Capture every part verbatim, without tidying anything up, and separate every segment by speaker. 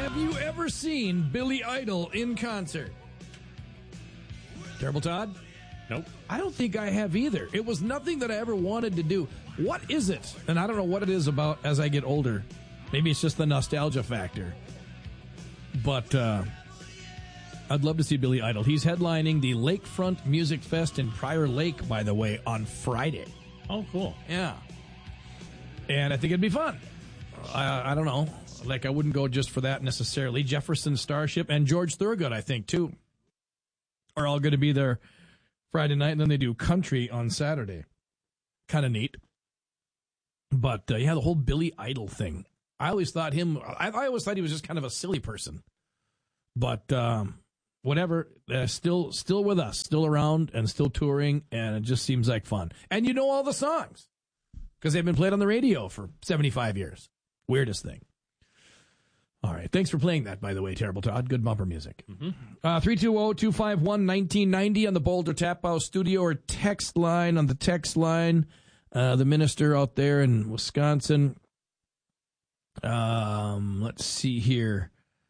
Speaker 1: Have you ever seen Billy Idol in concert? Terrible Todd?
Speaker 2: Nope.
Speaker 1: I don't think I have either. It was nothing that I ever wanted to do. What is it? And I don't know what it is about as I get older. Maybe it's just the nostalgia factor. But uh, I'd love to see Billy Idol. He's headlining the Lakefront Music Fest in Prior Lake, by the way, on Friday.
Speaker 2: Oh, cool.
Speaker 1: Yeah. And I think it'd be fun. I, I don't know. Like, I wouldn't go just for that necessarily. Jefferson Starship and George Thorogood, I think, too, are all going to be there Friday night, and then they do country on Saturday. Kind of neat. But, uh, yeah, the whole Billy Idol thing. I always thought him, I, I always thought he was just kind of a silly person. But um, whatever, uh, still still with us, still around and still touring, and it just seems like fun. And you know all the songs because they've been played on the radio for seventy-five years. Weirdest thing. All right. Thanks for playing that, by the way, Terrible Todd. Good bumper music. Mm-hmm. Uh, three two zero, two five one, one nine nine zero on the Boulder Tap House studio or text line on the text line. Uh, the minister out there in Wisconsin. Um, let's see here.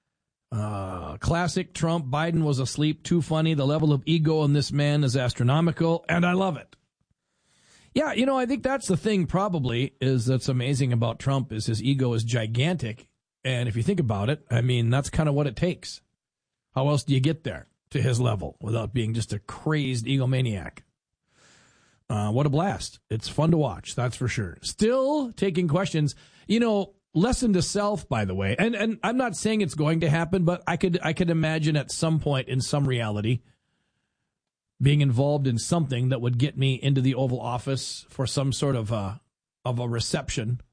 Speaker 1: Uh, classic Trump. Biden was asleep. Too funny. The level of ego in this man is astronomical, and I love it. Yeah, you know, I think that's the thing probably is that's amazing about Trump is his ego is gigantic. And if you think about it, I mean, that's kind of what it takes. How else do you get there to his level without being just a crazed egomaniac? Uh, what a blast. It's fun to watch, that's for sure. Still taking questions. You know, lesson to self, by the way. And and I'm not saying it's going to happen, but I could I could imagine at some point in some reality being involved in something that would get me into the Oval Office for some sort of a, of a reception.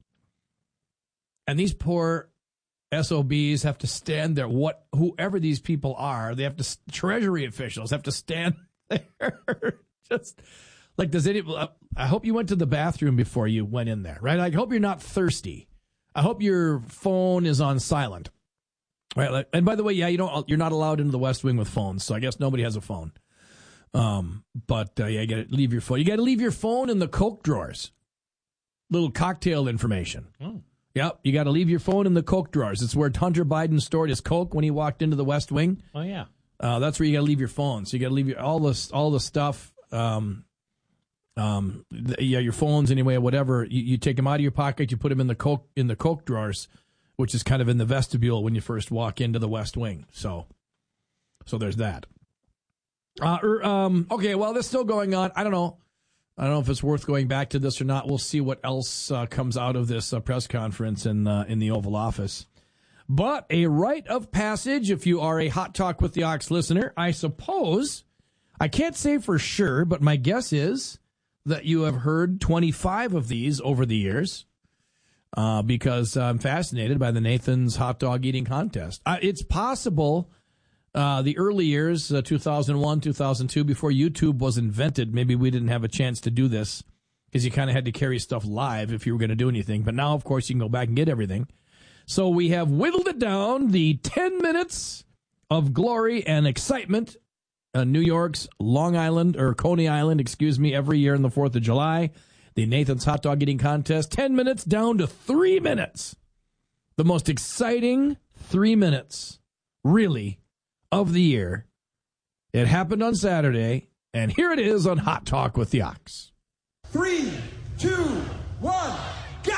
Speaker 1: And these poor S O Bs have to stand there. What, whoever these people are, they have to, Treasury officials have to stand there. Just like, does any, I hope you went to the bathroom before you went in there, right? I hope you're not thirsty. I hope your phone is on silent. Right. And by the way, yeah, you don't, you're not allowed into the West Wing with phones. So I guess nobody has a phone. Um, but, uh, yeah, you got to leave your phone. You got to leave your phone in the Coke drawers. Little cocktail information.
Speaker 2: Oh.
Speaker 1: Yep, you got to leave your phone in the Coke drawers. It's where Hunter Biden stored his Coke when he walked into the West Wing.
Speaker 2: Oh, yeah.
Speaker 1: Uh, that's where you got to leave your phone. So you got to leave your, all the, all the stuff, um, um, the, yeah, your phones anyway, whatever. You, you take them out of your pocket, you put them in the Coke, in the Coke drawers, which is kind of in the vestibule when you first walk into the West Wing. So, so there's that. Uh, er, um, okay, well, this is still going on. I don't know. I don't know if it's worth going back to this or not. We'll see what else uh, comes out of this uh, press conference in, uh, in the Oval Office. But a rite of passage, if you are a Hot Talk with the Ox listener, I suppose, I can't say for sure, but my guess is that you have heard twenty-five of these over the years uh, because I'm fascinated by the Nathan's Hot Dog Eating Contest. Uh, it's possible... Uh, the early years, uh, two thousand one, two thousand two, before YouTube was invented, maybe we didn't have a chance to do this because you kind of had to carry stuff live if you were going to do anything. But now, of course, you can go back and get everything. So we have whittled it down, the ten minutes of glory and excitement. Uh, New York's Long Island, or Coney Island, excuse me, every year on the fourth of July. The Nathan's Hot Dog Eating Contest, ten minutes down to three minutes. The most exciting three minutes, really, of the year. It happened on Saturday, and here it is on Hot Talk with the Ox.
Speaker 3: Three, two, one, go!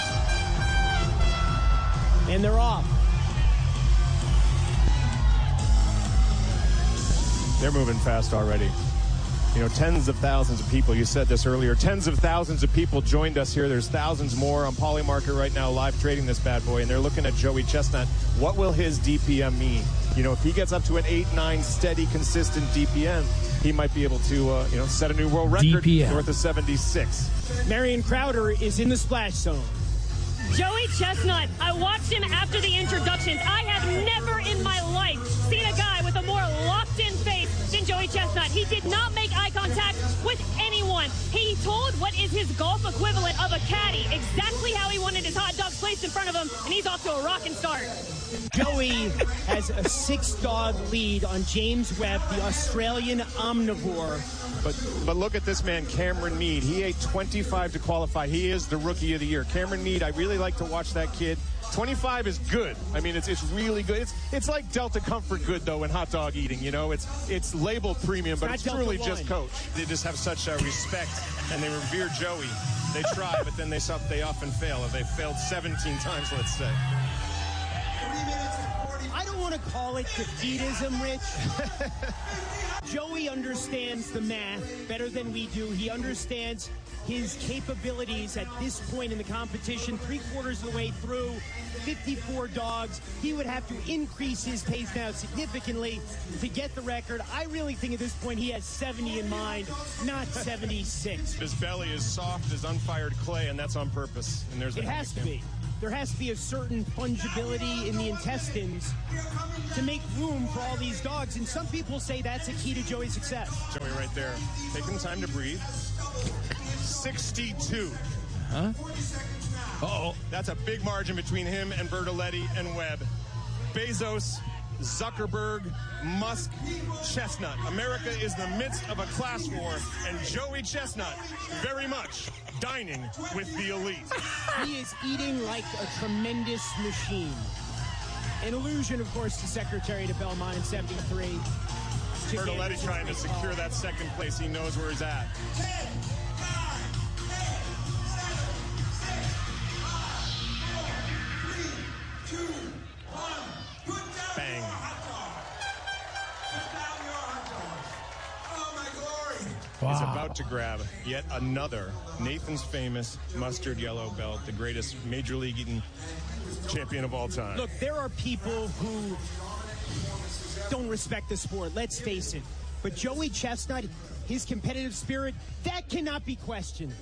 Speaker 3: And they're off.
Speaker 4: They're moving fast already. You know, tens of thousands of people, you said this earlier, tens of thousands of people joined us here. There's thousands more on Polymarket right now live trading this bad boy, and they're looking at Joey Chestnut. What will his D P M mean? You know, if he gets up to an eight nine steady, consistent D P M, he might be able to, uh, you know, set a new world record
Speaker 1: D P M.
Speaker 4: north of seventy-six.
Speaker 3: Marion Crowder is in the splash zone.
Speaker 5: Joey Chestnut, I watched him after the introductions. I have never in my life seen a guy with a more locked-in face than Joey Chestnut. He did not make eye contact with anyone. He told what is his golf equivalent of a caddy exactly how he wanted his hot dogs placed in front of him, and he's off to a rockin' start.
Speaker 3: Joey has a six-dog lead on James Webb, the Australian omnivore.
Speaker 4: But but look at this man, Cameron Mead. He ate twenty-five to qualify. He is the rookie of the year. Cameron Mead, I really like to watch that kid. twenty-five is good. I mean, it's it's really good. It's it's like Delta Comfort good, though, in hot dog eating. You know, it's it's labeled premium, but it's truly just Coach. They just have such uh, respect, and they revere Joey. They try, but then they they often fail. They failed seventeen times, let's say.
Speaker 3: I don't want to call it defeatism, Rich. Joey understands the math better than we do. He understands his capabilities at this point in the competition. Three quarters of the way through, fifty-four dogs. He would have to increase his pace now significantly to get the record. I really think at this point he has seventy in mind, not seventy-six.
Speaker 4: His belly is soft as unfired clay, and that's on purpose. And there's
Speaker 3: it has to be. There has to be a certain fungibility in the intestines to make room for all these dogs. And some people say that's a key to Joey's success.
Speaker 4: Joey right there, taking time to breathe. sixty-two.
Speaker 1: Huh? Uh-oh.
Speaker 4: That's a big margin between him and Bertoletti and Webb. Bezos, Zuckerberg, Musk, Chestnut. America is in the midst of a class war, and Joey Chestnut very much dining with the elite.
Speaker 3: He is eating like a tremendous machine. An allusion, of course, to Secretary to Belmont in seventy-three.
Speaker 4: Bertoletti trying to secure that second place. He knows where he's at. Bang.
Speaker 1: Wow.
Speaker 4: He's about to grab yet another Nathan's Famous mustard yellow belt, the greatest Major League eating champion of all time.
Speaker 3: Look, there are people who don't respect the sport, let's face it. But Joey Chestnut, his competitive spirit, that cannot be questioned.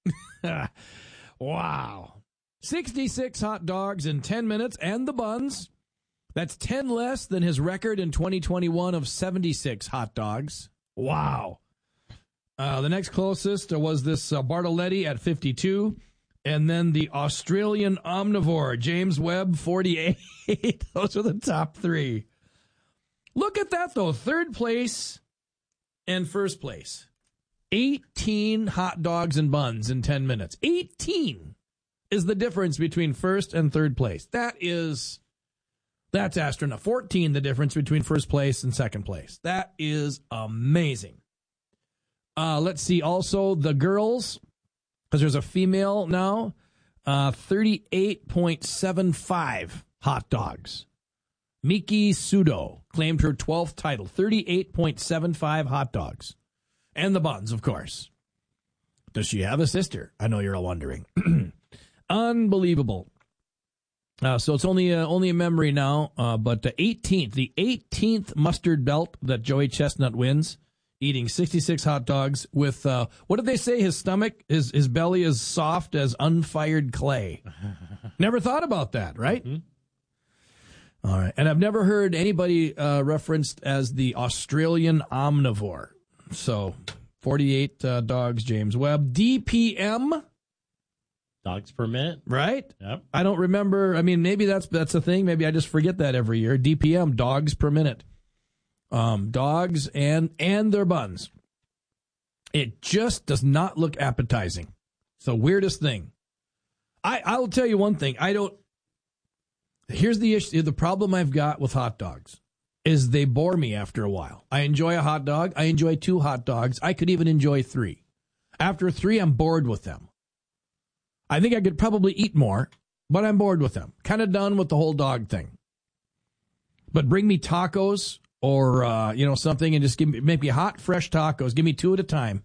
Speaker 1: Wow. sixty-six hot dogs in ten minutes and the buns. That's ten less than his record in twenty twenty-one of seventy-six hot dogs. Wow. Uh, the next closest was this uh, Bartoletti at fifty-two, and then the Australian omnivore, James Webb, forty-eight. Those are the top three. Look at that, though. Third place and first place. eighteen hot dogs and buns in ten minutes. eighteen is the difference between first and third place. That is, that's astronomical. fourteen the difference between first place and second place. That is amazing. Uh, let's see. Also, the girls, because there's a female now, uh, thirty-eight point seven five hot dogs. Miki Sudo claimed her twelfth title, thirty-eight point seven five hot dogs. And the buns, of course. Does she have a sister? I know you're all wondering. Unbelievable. Uh, so it's only uh, only a memory now, uh, but the eighteenth, the eighteenth mustard belt that Joey Chestnut wins, eating sixty-six hot dogs with, uh, what did they say? His stomach, his, his belly is soft as unfired clay. Never thought about that, right? Mm-hmm. All right. And I've never heard anybody uh, referenced as the Australian omnivore. So forty-eight uh, dogs, James Webb. D P M.
Speaker 2: Dogs per minute.
Speaker 1: Right?
Speaker 2: Yep.
Speaker 1: I don't remember. I mean, maybe that's that's a thing. Maybe I just forget that every year. D P M, dogs per minute. Um, dogs and and their buns. It just does not look appetizing. It's the weirdest thing. I I will tell you one thing. I don't. Here's the issue. The problem I've got with hot dogs is they bore me after a while. I enjoy a hot dog. I enjoy two hot dogs. I could even enjoy three. After three, I'm bored with them. I think I could probably eat more, but I'm bored with them. Kind of done with the whole dog thing. But bring me tacos or, uh, you know, something and just give me, make me hot, fresh tacos. Give me two at a time.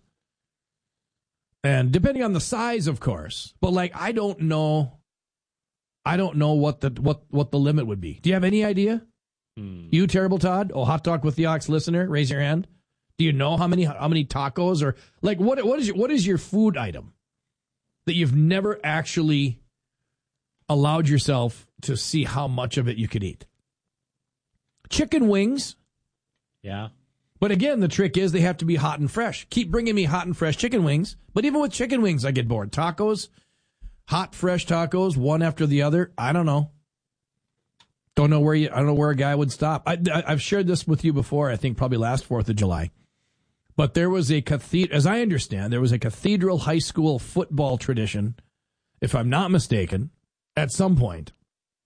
Speaker 1: And depending on the size, of course. But, like, I don't know. I don't know what the what, what the limit would be. Do you have any idea? Hmm. You, Terrible Todd? Oh, Hot Talk with the Ox listener, raise your hand. Do you know how many how many tacos or, like, what what is your, what is your food item that you've never actually allowed yourself to see how much of it you could eat? Chicken wings.
Speaker 2: Yeah.
Speaker 1: But again, the trick is they have to be hot and fresh. Keep bringing me hot and fresh chicken wings. But even with chicken wings, I get bored. Tacos, hot, fresh tacos, one after the other. I don't know. Don't know where you, I don't know where a guy would stop. I, I, I've shared this with you before, I think probably last fourth of July. But there was a cathedral, as I understand, there was a cathedral high school football tradition, if I'm not mistaken, at some point,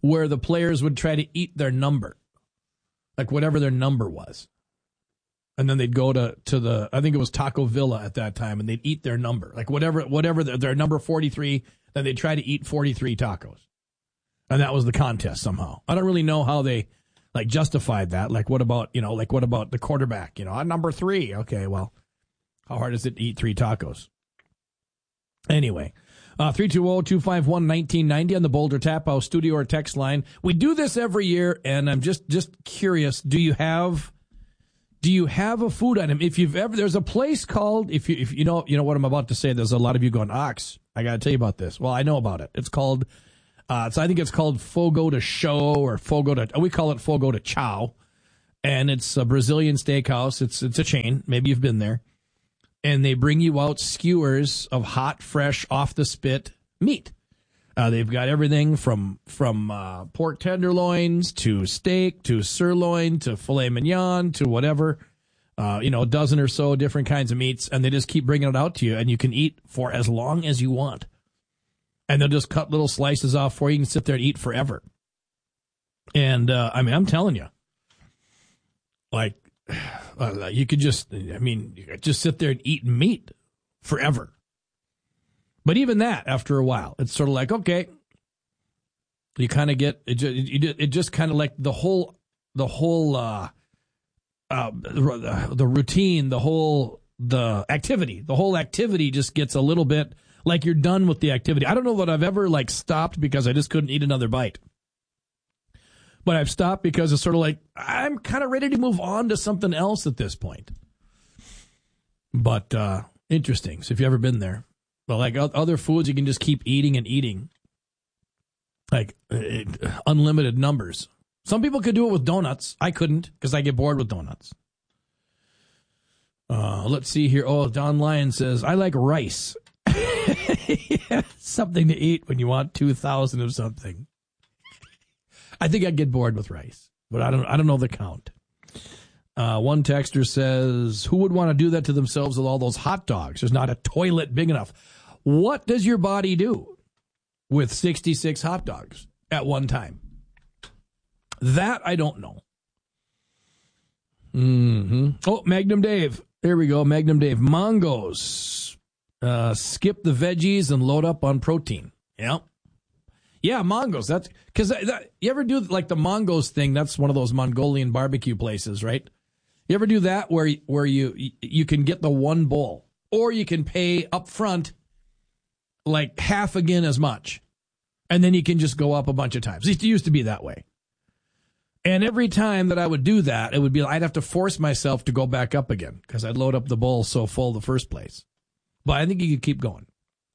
Speaker 1: where the players would try to eat their number, like whatever their number was. And then they'd go to, to the, I think it was Taco Villa at that time, and they'd eat their number. Like whatever, whatever their, their number forty-three, then they'd try to eat forty-three tacos. And that was the contest somehow. I don't really know how they, like, justified that. Like, what about, you know, like, what about the quarterback? You know, at number three. Okay, well, how hard is it to eat three tacos? Anyway, uh, three two zero, two five one, one nine nine zero on the Boulder Tap House studio or text line. We do this every year, and I'm just, just curious, do you have... Do you have a food item? If you've ever, there's a place called, if you, if you know, you know what I'm about to say, there's a lot of you going, Ox, I got to tell you about this. Well, I know about it. It's called, uh, so I think it's called Fogo de Chão or Fogo de, we call it Fogo de Chão. And it's a Brazilian steakhouse. It's, it's a chain. Maybe you've been there. And they bring you out skewers of hot, fresh, off the spit meat. Uh, they've got everything from from uh, pork tenderloins to steak to sirloin to filet mignon to whatever, uh, you know, a dozen or so different kinds of meats, and they just keep bringing it out to you, and you can eat for as long as you want. And they'll just cut little slices off for you. You can sit there and eat forever. And, uh, I mean, I'm telling you, like, uh, you could just, I mean, you could just sit there and eat meat forever. But even that, after a while, it's sort of like, okay, you kind of get it. Just, it, it just kind of like the whole, the whole, uh, uh, the, the routine, the whole, the activity, the whole activity just gets a little bit like you're done with the activity. I don't know that I've ever like stopped because I just couldn't eat another bite. But I've stopped because it's sort of like I'm kind of ready to move on to something else at this point. But uh, interesting. So if you've ever been there. But like other foods, you can just keep eating and eating, like it, unlimited numbers. Some people could do it with donuts. I couldn't because I get bored with donuts. Uh, let's see here. Oh, Don Lyon says, I like rice. Yeah, something to eat when you want two thousand of something. I think I'd get bored with rice, but I don't. I don't know the count. Uh, one texter says, who would want to do that to themselves with all those hot dogs? There's not a toilet big enough. What does your body do with sixty-six hot dogs at one time? That I don't know. Mm-hmm. Oh, Magnum Dave. There we go, Magnum Dave. Mongos. Uh, skip the veggies and load up on protein. Yeah. Yeah, Mongos. That's because that, you ever do like the Mongos thing? That's one of those Mongolian barbecue places, right? You ever do that where where you you can get the one bowl, or you can pay up front like half again as much, and then you can just go up a bunch of times. It used to be that way. And every time that I would do that, it would be I'd have to force myself to go back up again because I'd load up the bowl so full the first place. But I think you could keep going.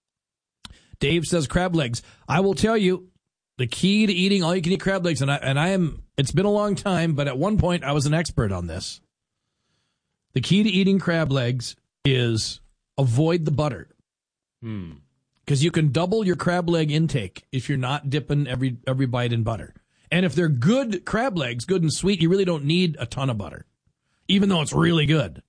Speaker 1: Dave says crab legs. I will tell you the key to eating all you can eat crab legs, and I and I am. It's been a long time, but at one point I was an expert on this. The key to eating crab legs is avoid the butter.
Speaker 2: Hmm.
Speaker 1: Because you can double your crab leg intake if you're not dipping every every bite in butter. And if they're good crab legs, good and sweet, you really don't need a ton of butter, even though it's really good.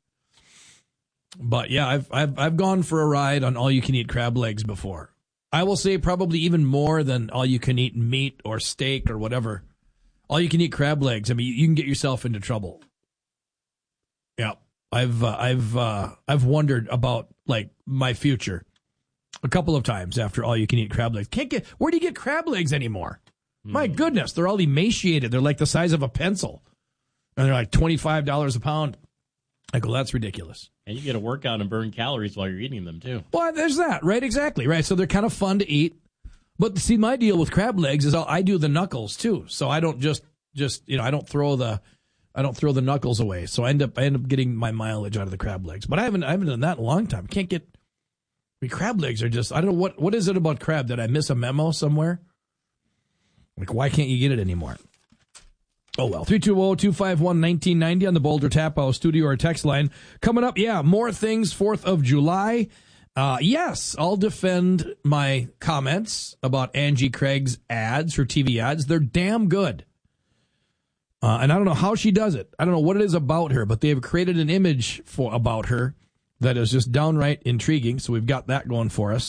Speaker 1: But yeah, I've I've I've gone for a ride on all you can eat crab legs before. I will say probably even more than all you can eat meat or steak or whatever. All you can eat crab legs. I mean, you can get yourself into trouble. Yeah, I've uh, I've uh, I've wondered about like my future a couple of times after all you can eat crab legs. Can't get where do you get crab legs anymore? Mm. My goodness, they're all emaciated. They're like the size of a pencil, and they're like twenty-five dollars a pound. I go, that's ridiculous.
Speaker 2: And you get a workout and burn calories while you're eating them, too.
Speaker 1: Well, there's that, right? Exactly, right? So they're kind of fun to eat. But see, my deal with crab legs is I do the knuckles, too. So I don't just, just you know, I don't throw the I don't throw the knuckles away. So I end up I end up getting my mileage out of the crab legs. But I haven't I haven't done that in a long time. Can't get I mean, crab legs are just, I don't know, what what is it about crab? Did I miss a memo somewhere? Like, why can't you get it anymore? Oh, well. three two zero, two five one, one nine nine zero on the Boulder Tap House studio or text line. Coming up, yeah, more things, fourth of July. Uh, yes, I'll defend my comments about Angie Craig's ads, her T V ads. They're damn good. Uh, and I don't know how she does it. I don't know what it is about her, but they have created an image for about her that is just downright intriguing. So we've got that going for us.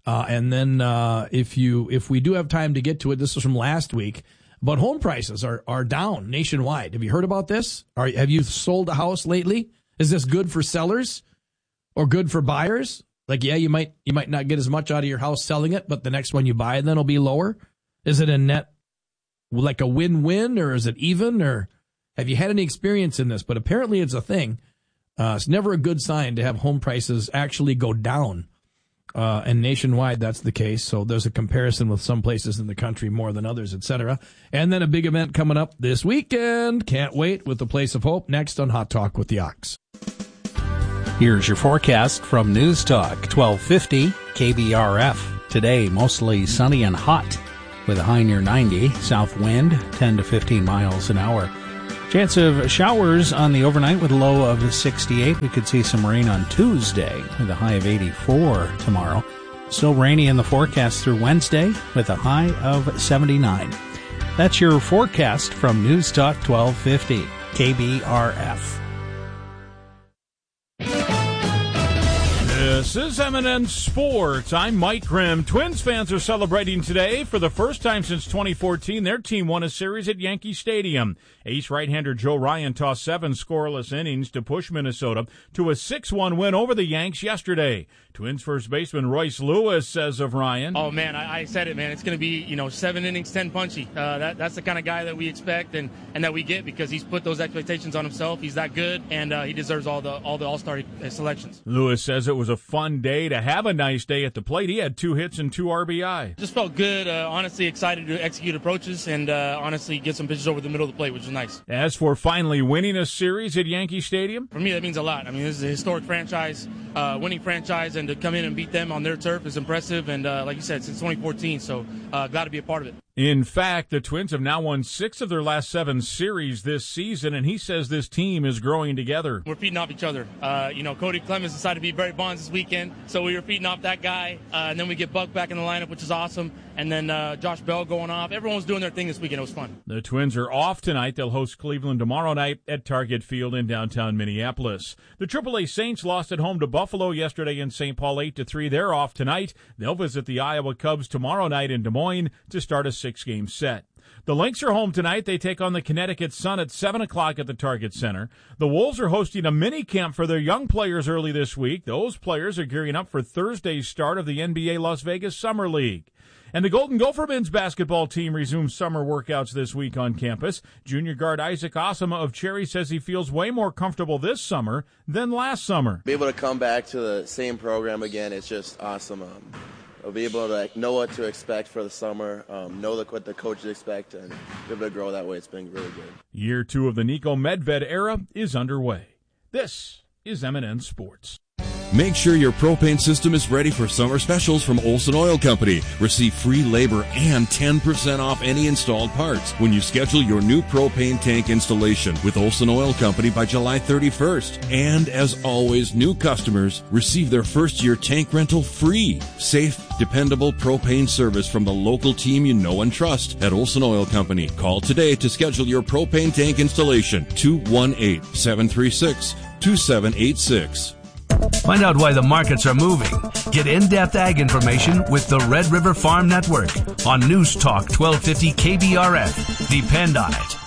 Speaker 1: Uh, and then uh, if you if we do have time to get to it, this was from last week, but home prices are, are down nationwide. Have you heard about this? Are, have you sold a house lately? Is this good for sellers or good for buyers? Like, yeah, you might you might not get as much out of your house selling it, but the next one you buy then will be lower. Is it a net, like a win-win, or is it even? Or have you had any experience in this? But apparently it's a thing. Uh, it's never a good sign to have home prices actually go down. Uh, and nationwide, that's the case. So there's a comparison with some places in the country more than others, et cetera. And then a big event coming up this weekend. Can't wait, with the Place of Hope next on Hot Talk with the Ox.
Speaker 6: Here's your forecast from News Talk twelve fifty K B R F. Today, mostly sunny and hot with a high near ninety. South wind, ten to fifteen miles an hour. Chance of showers on the overnight with a low of sixty-eight. We could see some rain on Tuesday with a high of eighty-four tomorrow. Still rainy in the forecast through Wednesday with a high of seventy-nine. That's your forecast from News Talk twelve fifty K B R F.
Speaker 7: This is Eminent Sports. I'm Mike Grimm. Twins fans are celebrating today. For the first time since twenty fourteen, their team won a series at Yankee Stadium. Ace right-hander Joe Ryan tossed seven scoreless innings to push Minnesota to a six one win over the Yanks yesterday. Twins first baseman Royce Lewis says of Ryan,
Speaker 8: "Oh man, I, I said it, man. It's going to be, you know, seven innings, ten punchy. Uh, that, that's the kind of guy that we expect and, and that we get because he's put those expectations on himself. He's that good, and uh, he deserves all the all the All-Star selections."
Speaker 7: Lewis says it was a fun day to have a nice day at the plate. He had two hits and two R B I.
Speaker 8: Just felt good. Uh, honestly, excited to execute approaches and uh, honestly get some pitches over the middle of the plate, which is nice.
Speaker 7: As for finally winning a series at Yankee Stadium,
Speaker 8: for me that means a lot. I mean, this is a historic franchise, uh, winning franchise, and to come in and beat them on their turf is impressive. And uh, like you said, since twenty fourteen, so uh, glad to be a part of it.
Speaker 7: In fact, the Twins have now won six of their last seven series this season, and he says this team is growing together.
Speaker 8: We're feeding off each other. Uh, you know, Cody Clemens decided to be Barry Bonds this weekend, so we were feeding off that guy. Uh, and then we get Buck back in the lineup, which is awesome. And then uh, Josh Bell going off. Everyone was doing their thing this weekend. It was fun.
Speaker 7: The Twins are off tonight. They'll host Cleveland tomorrow night at Target Field in downtown Minneapolis. The triple A Saints lost at home to Buffalo yesterday in Saint Paul eight to three. They're off tonight. They'll visit the Iowa Cubs tomorrow night in Des Moines to start a six-game set. The Lynx are home tonight. They take on the Connecticut Sun at seven o'clock at the Target Center. The Wolves are hosting a mini camp for their young players early this week. Those players are gearing up for Thursday's start of the N B A Las Vegas Summer League. And the Golden Gopher men's basketball team resumes summer workouts this week on campus. Junior guard Isaac Osama of Cherry says he feels way more comfortable this summer than last summer.
Speaker 9: Be able to come back to the same program again, it's just awesome. Um, I'll be able to like, know what to expect for the summer, um, know the, what the coaches expect, and be able to grow that way. It's been really good.
Speaker 7: Year two of the Nico Medved era is underway. This is M and N Sports.
Speaker 10: Make sure your propane system is ready for summer specials from Olson Oil Company. Receive free labor and ten percent off any installed parts when you schedule your new propane tank installation with Olson Oil Company by July thirty-first. And as always, new customers receive their first year tank rental free. Safe, dependable propane service from the local team you know and trust at Olson Oil Company. Call today to schedule your propane tank installation. two one eight, seven three six, two seven eight six.
Speaker 11: Find out why the markets are moving. Get in-depth ag information with the Red River Farm Network on News Talk twelve fifty K B R F. Depend on it.